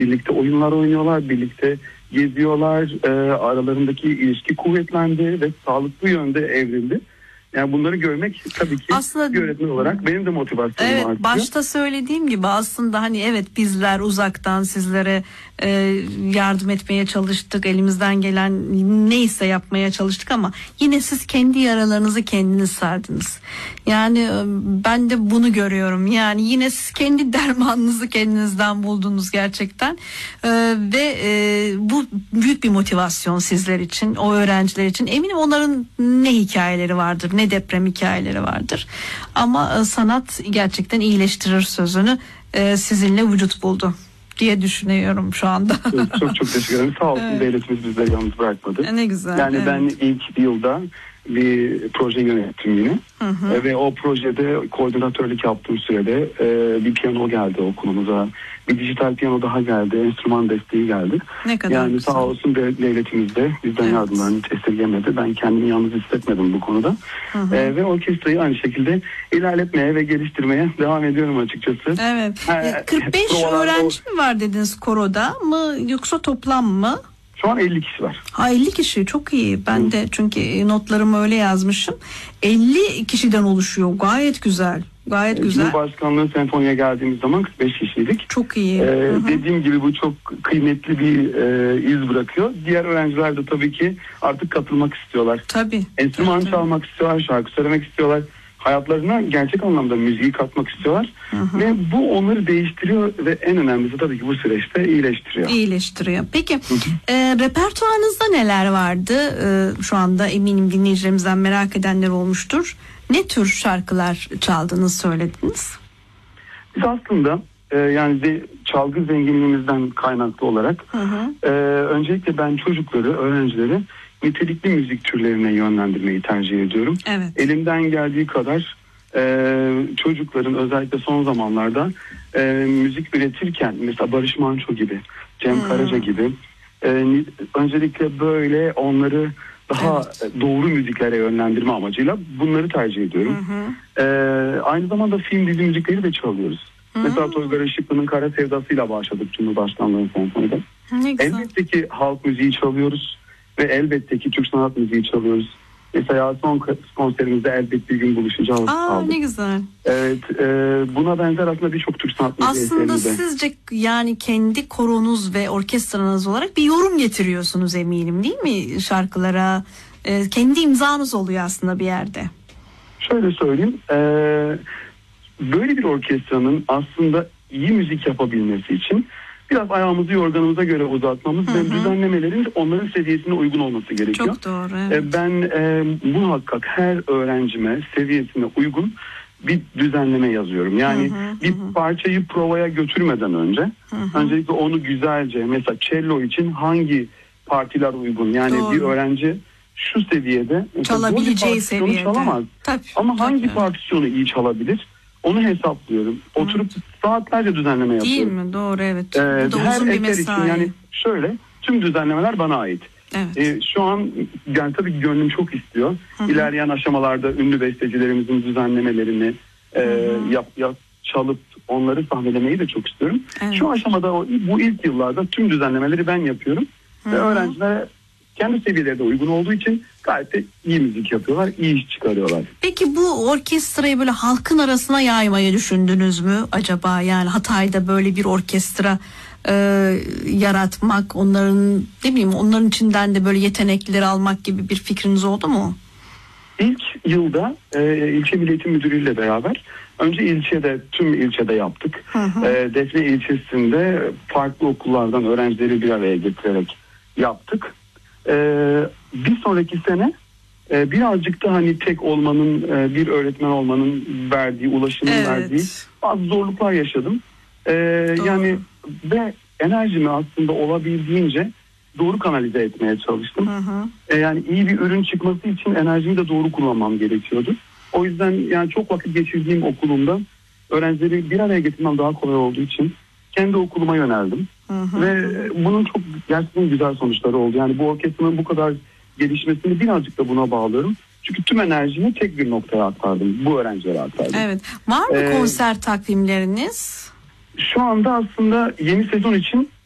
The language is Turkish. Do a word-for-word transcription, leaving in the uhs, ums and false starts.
birlikte oyunlar oynuyorlar, birlikte geziyorlar, e, aralarındaki ilişki kuvvetlendi ve sağlıklı yönde evrildi. Yani bunları görmek tabii ki aslında, bir öğretmen olarak benim de motivasyonumu evet, artırıyor. başta söylediğim gibi aslında hani evet bizler uzaktan sizlere e, yardım etmeye çalıştık. Elimizden gelen neyse yapmaya çalıştık ama yine siz kendi yaralarınızı kendiniz sardınız. Yani e, ben de bunu görüyorum. Yani yine siz kendi dermanınızı kendinizden buldunuz gerçekten. E, ve e, bu büyük bir motivasyon sizler için, o öğrenciler için. Eminim onların ne hikayeleri vardır, ne deprem hikayeleri vardır. Ama sanat gerçekten iyileştirir sözünü e, sizinle vücut buldu diye düşünüyorum şu anda. çok çok, çok teşekkür ederim. Sağ olsun, evet. Devletimiz bizleri yalnız bırakmadı. Ne güzel. Yani evet. ben ilk yılda bir proje yönettim yine. Hı hı. E, ve o projede koordinatörlük yaptığım sürede e, bir piyano geldi okulumuza. Bir dijital piyano daha geldi. Enstrüman desteği geldi. Ne kadar yani güzel. Sağ olsun devletimiz de bizden evet. yardımlarını esirgemedi. Ben kendimi yalnız hissetmedim bu konuda. Hı hı. E, ve orkestrayı aynı şekilde ilerletmeye ve geliştirmeye devam ediyorum açıkçası. Evet. E, kırk beş öğrenci mi var dediniz koroda mı yoksa toplam mı? Şu an elli kişi var. Ha elli kişi çok iyi. Ben Hı. de çünkü notlarımı öyle yazmışım. elli kişiden oluşuyor. Gayet güzel. Gayet e, güzel. Cumhurbaşkanlığı senfoniye geldiğimiz zaman kırk beş kişiydik. Çok iyi. Ee, dediğim gibi bu çok kıymetli bir e, iz bırakıyor. Diğer öğrenciler de tabii ki artık katılmak istiyorlar. Tabii. Enstrüman tabii. çalmak istiyorlar, şarkı söylemek istiyorlar. Hayatlarına gerçek anlamda müziği katmak istiyorlar. Hı hı. Ve bu onları değiştiriyor ve en önemlisi tabii ki bu süreçte iyileştiriyor. İyileştiriyor. Peki e, repertuarınızda neler vardı? E, şu anda eminim dinleyicilerimizden merak edenler olmuştur. Ne tür şarkılar çaldınız, söylediniz? Biz aslında e, yani de, çalgı zenginliğimizden kaynaklı olarak hı hı. E, öncelikle ben çocukları, öğrencileri nitelikli müzik türlerine yönlendirmeyi tercih ediyorum. Evet. Elimden geldiği kadar e, çocukların özellikle son zamanlarda e, müzik üretirken mesela Barış Manço gibi, Cem hmm. Karaca gibi e, öncelikle böyle onları daha evet. doğru müziklere yönlendirme amacıyla bunları tercih ediyorum. Hı hı. E, aynı zamanda film dizi müzikleri de çalıyoruz. Hı. Mesela Toygar Işıklı'nın Kara Sevdası'yla başladık Cumhurbaşkanlığı senfonide. Elbette ki halk müziği çalıyoruz. Ve elbette ki Türk sanat müziği çalıyoruz. Mesela son konserimizde elbette bir gün buluşacağız. Aa aldık. Ne güzel. Evet, e, buna benzer aslında birçok Türk sanat müziği aslında sizce yani kendi koronuz ve orkestranız olarak bir yorum getiriyorsunuz eminim değil mi şarkılara? E, kendi imzanız oluyor aslında bir yerde. Şöyle söyleyeyim. E, böyle bir orkestranın aslında iyi müzik yapabilmesi için biraz ayağımızı yorganımıza göre uzatmamız hı hı. ve düzenlemelerin onların seviyesine uygun olması gerekiyor. Çok doğru. Evet. Ben e, muhakkak her öğrencime seviyesine uygun bir düzenleme yazıyorum. Yani hı hı, bir hı. parçayı provaya götürmeden önce hı hı. öncelikle onu güzelce mesela cello için hangi partiler uygun? Yani doğru. bir öğrenci şu seviyede çalabileceği seviyede çalamaz. Tabii, Ama tabii. hangi partisyonu iyi çalabilir? Onu hesaplıyorum. Oturup Hı. saatlerce düzenleme yapıyorum. Değil mi? Doğru evet. Ee, Bu da her uzun bir eser mesai. için yani şöyle tüm düzenlemeler bana ait. Evet. Ee, şu an yani tabii ki gönlüm çok istiyor. Hı-hı. İlerleyen aşamalarda ünlü bestecilerimizin düzenlemelerini e, yap, yap, çalıp onları sahnelemeyi de çok istiyorum. Evet. Şu aşamada o, bu ilk yıllarda tüm düzenlemeleri ben yapıyorum. Hı-hı. Ve öğrencilere kendi seviyelerine uygun olduğu için gayet de iyi müzik yapıyorlar, iyi iş çıkarıyorlar. Peki bu orkestrayı böyle halkın arasına yaymayı düşündünüz mü acaba? Yani Hatay'da böyle bir orkestra e, yaratmak, onların ne bileyim onların içinden de böyle yeteneklileri almak gibi bir fikriniz oldu mu? İlk yılda e, ilçe Milli Eğitim Müdürü ile beraber önce ilçede, tüm ilçede yaptık. Hı hı. E, Defne ilçesinde farklı okullardan öğrencileri bir araya getirerek yaptık. Ee, bir sonraki sene e, birazcık da hani tek olmanın e, bir öğretmen olmanın verdiği ulaşımın evet. verdiği bazı zorluklar yaşadım. Ee, yani ve enerjimi aslında olabildiğince doğru kanalize etmeye çalıştım. Hı hı. Ee, yani iyi bir ürün çıkması için enerjimi de doğru kullanmam gerekiyordu. O yüzden yani çok vakit geçirdiğim okulumda öğrencileri bir araya getirmem daha kolay olduğu için kendi okuluma yöneldim. Hı hı. Ve bunun çok gerçekten güzel sonuçları oldu. Yani bu orkestranın bu kadar gelişmesini birazcık da buna bağlıyorum. Çünkü tüm enerjimi tek bir noktaya aktardım. Bu öğrencilere aktardım. Evet. Var mı ee, konser takvimleriniz? Şu anda aslında yeni sezon için